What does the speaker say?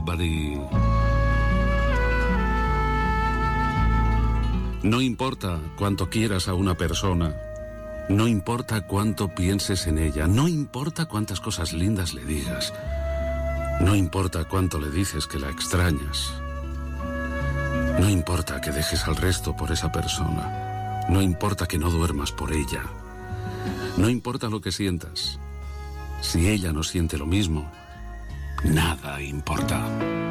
Buddy. No importa cuánto quieras a una persona, no importa cuánto pienses en ella, no importa cuántas cosas lindas le digas, no importa cuánto le dices que la extrañas, no importa que dejes al resto por esa persona, no importa que no duermas por ella, no importa lo que sientas, si ella no siente lo mismo, nada importa.